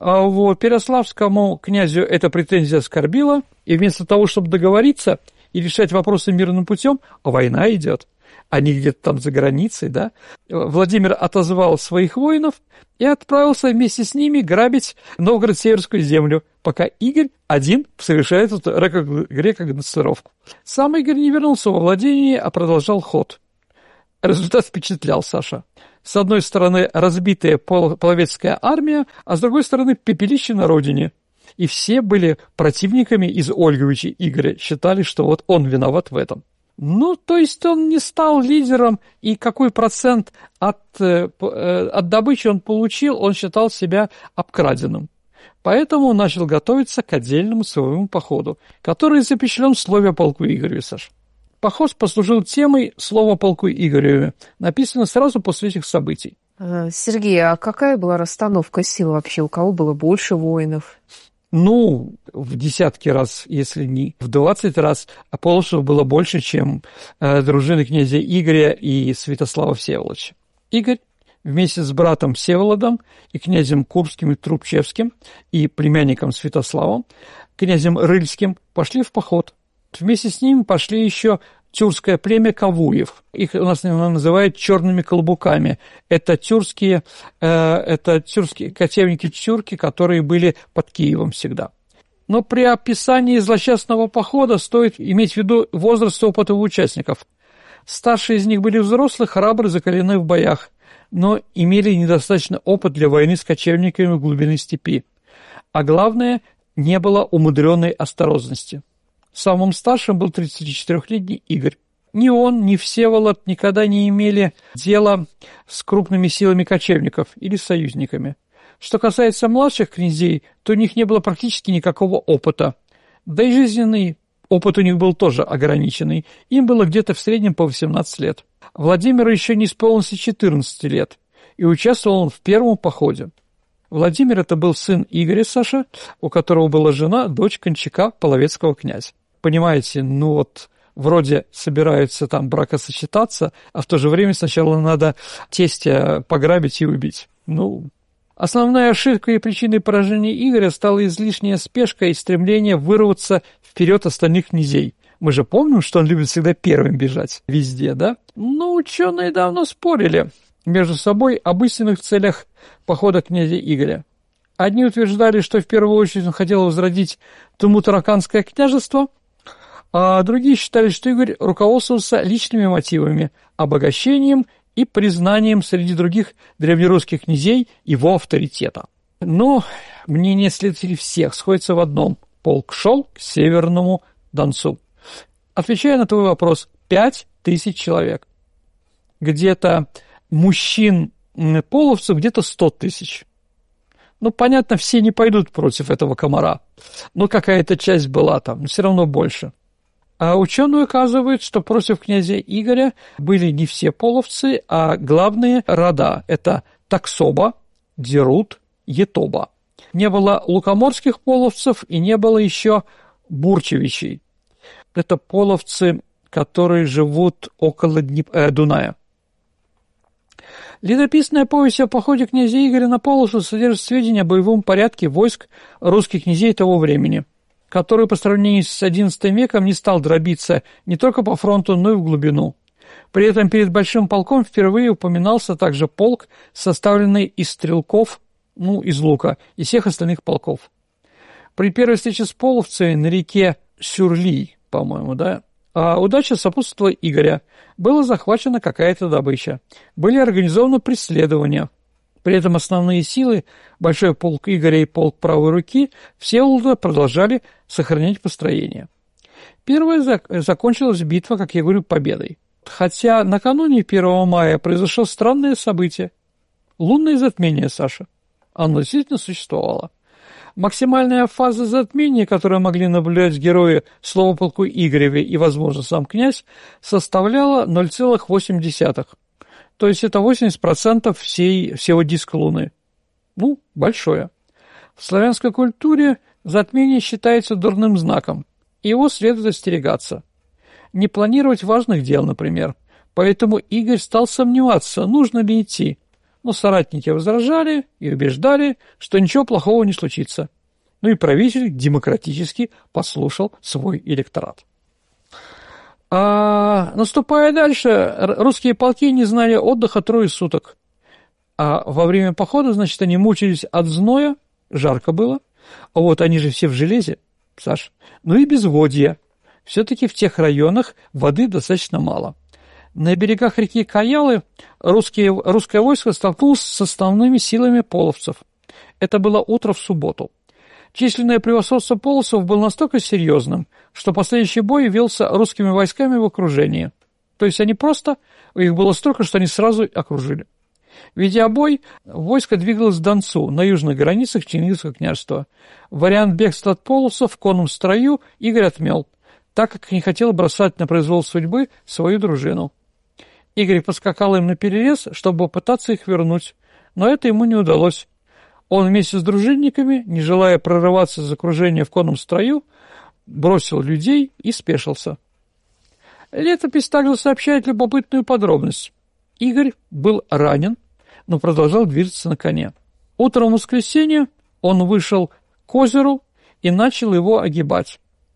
Переяславскому князю эта претензия оскорбила, и вместо того, чтобы договориться и решать вопросы мирным путем, а война идет, они где-то там за границей, да, Владимир отозвал своих воинов и отправился вместе с ними грабить Новгород-Северскую землю, пока Игорь один совершает эту рекогносцировку. Сам Игорь не вернулся во владение, а продолжал ход. Результат впечатлял, Саша. С одной стороны, разбитая половецкая армия, а с другой стороны, пепелище на родине. И все были противниками из Ольговича Игоря, считали, что вот он виноват в этом. Ну, то есть он не стал лидером, и какой процент от добычи он получил, он считал себя обкраденным. Поэтому он начал готовиться к отдельному своему походу, который запечатлен в слове о полку Игореве, Саша. Поход послужил темой слова о полку Игореве, написано сразу после этих событий. Сергей, а какая была расстановка сил вообще? У кого было больше воинов? Ну, в десятки раз, если не в 20 раз, половцев было больше, чем дружины князя Игоря и Святослава Всеволодовича. Игорь вместе с братом Всеволодом и князем Курским и Трубчевским и племянником Святославом, князем Рыльским, пошли в поход. Вместе с ними пошли еще тюркское племя Кавуев. Их у нас называют черными колбуками. Это тюркские кочевники-тюрки, которые были под Киевом всегда. Но при описании злосчастного похода стоит иметь в виду возраст и опыт его участников. Старшие из них были взрослые, храбрые, закалены в боях, но имели недостаточно опыт для войны с кочевниками в глубине степи. А главное, не было умудренной осторожности. Самым старшим был 34-летний Игорь. Ни он, ни Всеволод никогда не имели дела с крупными силами кочевников или союзниками. Что касается младших князей, то у них не было практически никакого опыта. Да и жизненный опыт у них был тоже ограниченный. Им было где-то в среднем по 18 лет. Владимиру еще не исполнилось 14 лет, и участвовал он в первом походе. Владимир – это был сын Игоря, Саша, у которого была жена, дочь Кончака, половецкого князя. Понимаете, ну вот вроде собираются там бракосочетаться, а в то же время сначала надо тестя пограбить и убить. Ну, основной ошибкой и причиной поражения Игоря стала излишняя спешка и стремление вырваться вперед остальных князей. Мы же помним, что он любит всегда первым бежать везде, да? Но ученые давно спорили между собой об истинных целях похода князя Игоря. Одни утверждали, что в первую очередь он хотел возродить Туму-Тараканское княжество, а другие считали, что Игорь руководствовался личными мотивами, обогащением и признанием среди других древнерусских князей его авторитета. Но мнения следователей всех сходятся в одном – полк шел к Северному Донцу. Отвечая на твой вопрос, 5000 человек. Где-то мужчин-половцев где-то 100 000. Ну, понятно, все не пойдут против этого комара, но какая-то часть была там, но все равно больше. А ученые указывают, что против князя Игоря были не все половцы, а главные рода – это Таксоба, Дерут, Етоба. Не было лукоморских половцев и не было еще бурчевичей. Это половцы, которые живут около Дуная. Летописная повесть о походе князя Игоря на Полосу содержит сведения о боевом порядке войск русских князей того времени, который по сравнению с XI веком не стал дробиться не только по фронту, но и в глубину. При этом перед большим полком впервые упоминался также полк, составленный из стрелков, из лука, и всех остальных полков. При первой встрече с половцами на реке Сюрли, по-моему, да, удача сопутствовала Игоря. Была захвачена какая-то добыча. Были организованы преследования. При этом основные силы, большой полк Игоря и полк правой руки, Всеволода продолжали сохранять построение. Первая закончилась битва, как я говорю, победой. Хотя накануне 1 мая произошло странное событие. Лунное затмение, Саша. Оно действительно существовало. Максимальная фаза затмения, которую могли наблюдать герои слова полку Игореве и, возможно, сам князь, составляла 0,8. То есть это 80% всего диска Луны. Большое. В славянской культуре затмение считается дурным знаком, и его следует остерегаться. Не планировать важных дел, например. Поэтому Игорь стал сомневаться, нужно ли идти. Но соратники возражали и убеждали, что ничего плохого не случится. Ну и правитель демократически послушал свой электорат. Наступая дальше, русские полки не знали отдыха 3 суток. А во время похода, значит, они мучились от зноя, жарко было. А вот они же все в железе, Саш. Ну и безводья. Все-таки в тех районах воды достаточно мало. На берегах реки Каялы русское войско столкнулось с основными силами половцев. Это было утро в субботу. Численное превосходство половцев было настолько серьезным, что последующий бой велся русскими войсками в окружении. То есть их было столько, что они сразу окружили. Ведя бой, войско двигалось к Донцу, на южных границах Черниговского княжества. Вариант бегства от половцев в конном строю Игорь отмел, так как не хотел бросать на произвол судьбы свою дружину. Игорь поскакал им наперерез, чтобы попытаться их вернуть, но это ему не удалось. Он вместе с дружинниками, не желая прорываться из окружения в конном строю, бросил людей и спешился. Летопись также сообщает любопытную подробность. Игорь был ранен, но продолжал двигаться на коне. Утром в воскресенье он вышел к озеру и начал его огибать.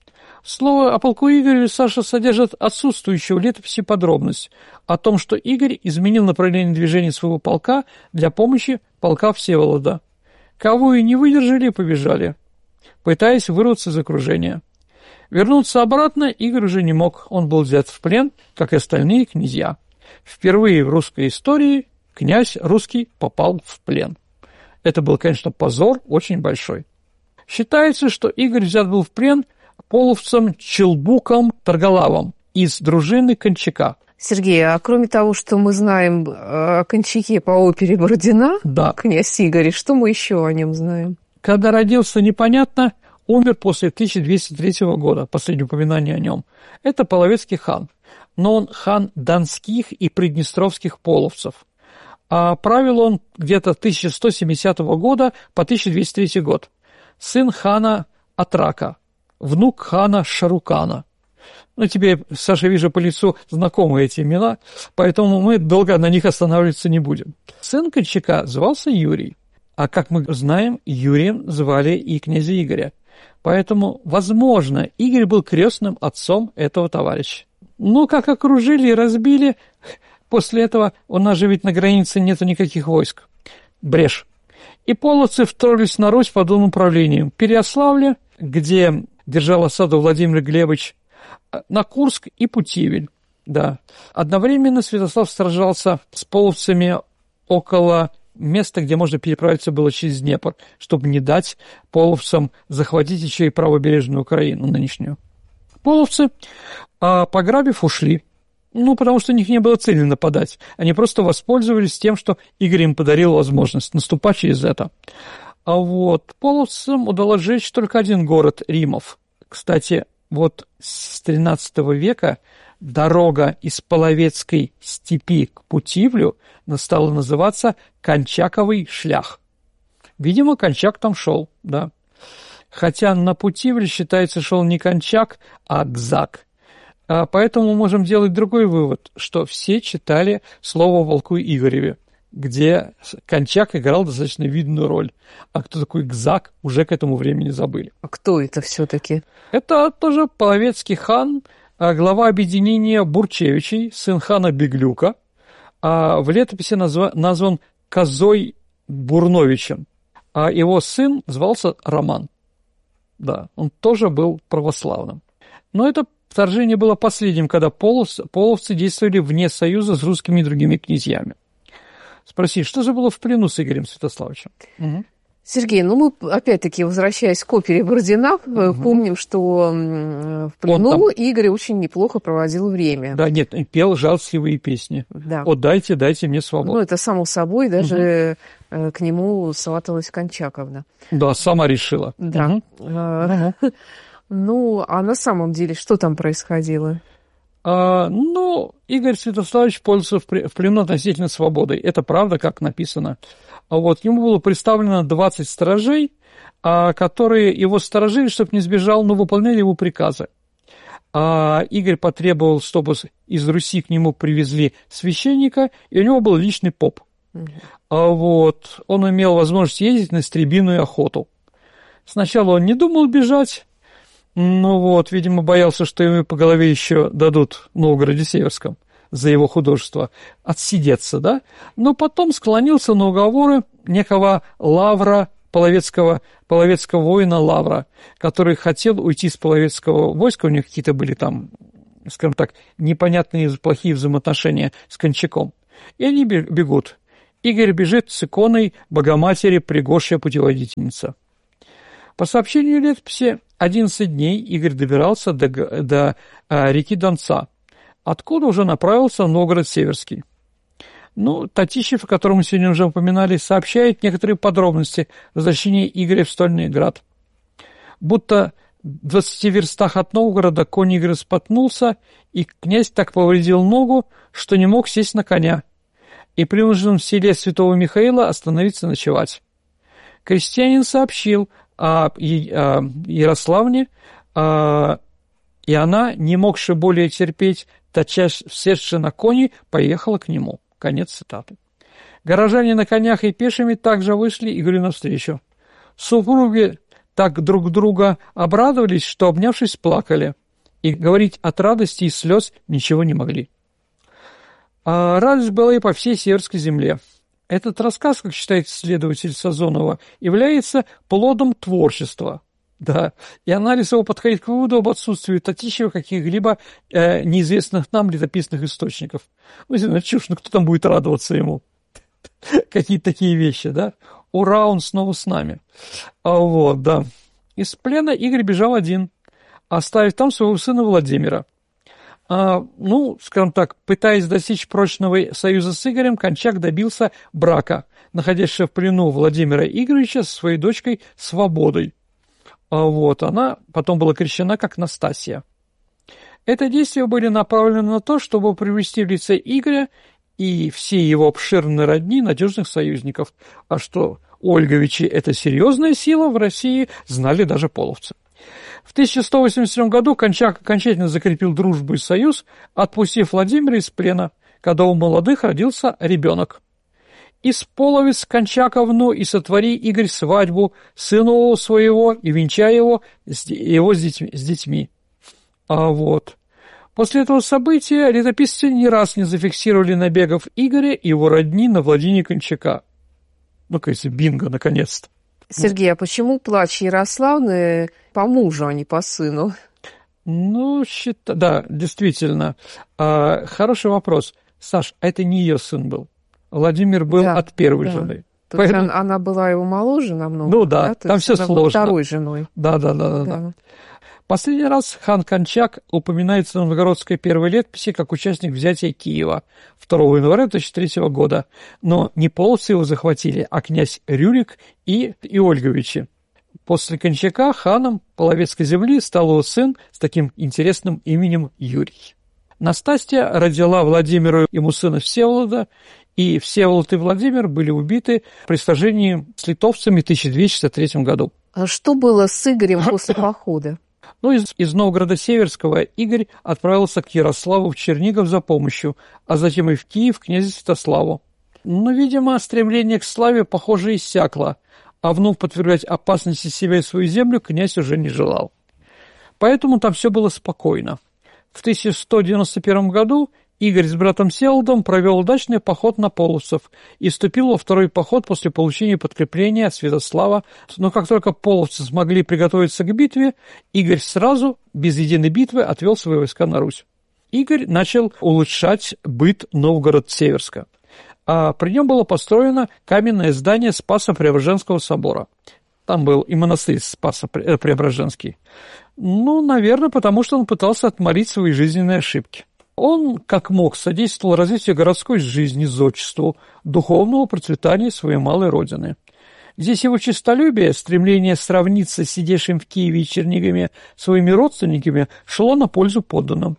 Слово о полку Игоря, Саша, содержит отсутствующую в летописи подробность о том, что Игорь изменил направление движения своего полка для помощи полка Всеволода. Кого и не выдержали, побежали, пытаясь вырваться из окружения. Вернуться обратно Игорь уже не мог, он был взят в плен, как и остальные князья. Впервые в русской истории князь русский попал в плен. Это был, конечно, позор очень большой. Считается, что Игорь взят был в плен половцем Челбуком Таргалавом из дружины Кончака. Сергей, а кроме того, что мы знаем о Кончаке по опере Бородина, да, князь Игорь, что мы еще о нем знаем? Когда родился, непонятно, умер после 1203 года, последнее упоминание о нем. Это половецкий хан, но он хан донских и приднестровских половцев. А правил он где-то 1170 года по 1203 год. Сын хана Атрака, внук хана Шарукана. Ну, тебе, Саша, вижу по лицу знакомы эти имена, поэтому мы долго на них останавливаться не будем. Сын Кончака звался Юрий, а, как мы знаем, Юрием звали и князя Игоря. Поэтому, возможно, Игорь был крестным отцом этого товарища. Ну, как окружили и разбили, после этого у нас же ведь на границе нету никаких войск. Брешь. И половцы вторглись на Русь под управлением Переяславля, где держал осаду Владимир Глебович, на Курск и Путивль. Да. Одновременно Святослав сражался с половцами около места, где можно переправиться было через Днепр, чтобы не дать половцам захватить еще и правобережную Украину нынешнюю. Половцы, пограбив, ушли. Ну, потому что у них не было цели нападать. Они просто воспользовались тем, что Игорь им подарил возможность наступать через это. А вот половцам удалось сжечь только один город – Римов. Кстати, вот с XIII века дорога из Половецкой степи к Путивлю стала называться Кончаковый шлях. Видимо, Кончак там шел, да. Хотя на Путивль, считается, шел не Кончак, а Гзак. Поэтому мы можем делать другой вывод, что все читали слово о полку Игореве, где Кончак играл достаточно видную роль. А кто такой Гзак, уже к этому времени забыли. А кто это все-таки? Это тоже половецкий хан, глава объединения Бурчевичей, сын хана Беглюка. В летописи назван Козой Бурновичем. А его сын звался Роман. Да, он тоже был православным. Но это вторжение было последним, когда половцы действовали вне союза с русскими и другими князьями. Спроси, что же было в плену с Игорем Святославовичем? Угу. Сергей, мы опять-таки, возвращаясь к опере Бородина, помним, что в плену Игорь очень неплохо проводил время. Да, нет, пел жалостливые песни. Да. «О, дайте мне свободу». Это само собой, даже к нему сваталась Кончаковна. Да, сама решила. Да. А на самом деле, что там происходило? Игорь Святославович пользовался в плену относительно свободой. Это правда, как написано. Ему было представлено 20 сторожей, которые его сторожили, чтобы не сбежал, но выполняли его приказы. Игорь потребовал, чтобы из Руси к нему привезли священника, и у него был личный поп. Вот. Он имел возможность ездить на стрельбиную охоту. Сначала он не думал бежать, но вот, видимо, боялся, что ему по голове еще дадут в Новгороде-Северском за его художество отсидеться, да? Но потом склонился на уговоры некого Лавра, половецкого воина Лавра, который хотел уйти с половецкого войска, у них какие-то были там, скажем так, непонятные плохие взаимоотношения с Кончаком. И они бегут. Игорь бежит с иконой Богоматери Пригожая путеводительница. По сообщению летописи, 11 дней Игорь добирался до реки Донца, откуда уже направился в Новгород-Северский. Ну, Татищев, о котором мы сегодня уже упоминали, сообщает некоторые подробности возвращения Игоря в Стольный Град. Будто в 20 верстах от Новгорода конь Игоря споткнулся, и князь так повредил ногу, что не мог сесть на коня, и принужден в селе Святого Михаила остановиться ночевать. Крестьянин сообщил о Ярославне, и она, не могши более терпеть, тотчас севши на кони, поехала к нему. Конец цитаты. Горожане на конях и пешими также вышли Игорю навстречу. Супруги так друг друга обрадовались, что, обнявшись, плакали, и говорить от радости и слез ничего не могли. А радость была и по всей Северской земле. Этот рассказ, как считает исследователь Сазонова, является плодом творчества. Да, и анализ его подходит к выводу об отсутствии Татищева каких-либо неизвестных нам летописных источников. Ну, чушь, ну кто там будет радоваться ему? Какие-то такие вещи, да? Ура, он снова с нами. Вот, да. Из плена Игорь бежал один, оставив там своего сына Владимира. Ну, скажем так, пытаясь достичь прочного союза с Игорем, Кончак добился брака, находящегося в плену Владимира Игоревича со своей дочкой Свободой. Вот, она потом была крещена как Настасья. Это действия были направлены на то, чтобы привести в лице Игоря и все его обширные родни надежных союзников. А что Ольговичи – это серьезная сила, в России знали даже половцы. В 1187 году Кончак окончательно закрепил дружбу и союз, отпустив Владимира из плена, когда у молодых родился ребенок. «Исполовец Кончаковну и сотвори, Игорь, свадьбу сыну своего и венчай его с детьми». Вот. После этого события летописцы не раз не зафиксировали набегов Игоря и его родни на владение Кончака. Ну, кажется, бинго, наконец-то. Сергей, а почему плач Ярославны по мужу, а не по сыну? Ну, да, действительно. Хороший вопрос. Саш, а это не ее сын был. Владимир был от первой жены. То есть она была его моложе намного? Ну да, там все сложно. Второй женой. Да. Последний раз хан Кончак упоминается в новгородской первой летописи как участник взятия Киева 2 января 2003 года. Но не половцы его захватили, а князь Рюрик и Ольговичи. После Кончака ханом половецкой земли стал его сын с таким интересным именем Юрий. Настасья родила Владимиру ему сына Всеволода, и Всеволод и Владимир были убиты при сражении с литовцами в 1263 году. А что было с Игорем после похода? Ну, из Новгорода-Северского Игорь отправился к Ярославу в Чернигов за помощью, а затем и в Киев к князю Святославу. Но, видимо, стремление к славе, похоже, иссякло, а вновь подвергать опасности себя и свою землю князь уже не желал. Поэтому там все было спокойно. В 1191 году Игорь с братом Всеволодом провел удачный поход на половцев и вступил во второй поход после получения подкрепления от Святослава. Но как только половцы смогли приготовиться к битве, Игорь сразу, без единой битвы, отвел свои войска на Русь. Игорь начал улучшать быт Новгород-Северска. А при нем было построено каменное здание Спасо-Преображенского собора. Там был и монастырь Спасо-Преображенский. Ну, наверное, потому что он пытался отмолить свои жизненные ошибки. Он, как мог, содействовал развитию городской жизни, зодчеству, духовного процветания своей малой родины. Здесь его честолюбие, стремление сравниться с сидевшим в Киеве и Чернигове своими родственниками, шло на пользу подданным.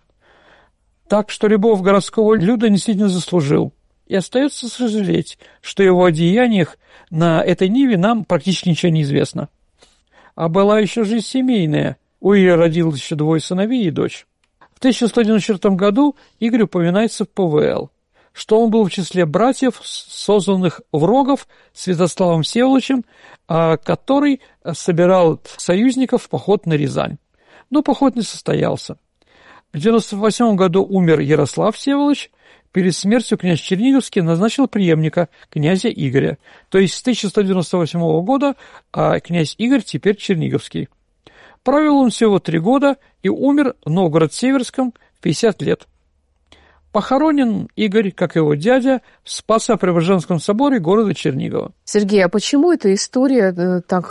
Так что любовь городского люда действительно заслужил. И остается сожалеть, что его о деяниях на этой ниве нам практически ничего не известно. А была еще жизнь семейная. У Игоря родилось еще 2 сыновей и дочь. В 1194 году Игорь упоминается в ПВЛ, что он был в числе братьев, созванных в Рогов Святославом Всеволодовичем, который собирал союзников в поход на Рязань. Но поход не состоялся. В 1998 году умер Ярослав Всеволодович. Перед смертью князь Черниговский назначил преемника, князя Игоря. То есть с 1198 года князь Игорь теперь Черниговский. Правил он всего 3 года и умер в Новгород-Северском в 50 лет. Похоронен Игорь, как его дядя, в Спасо-Преображенском соборе города Чернигова. Сергей, а почему эта история так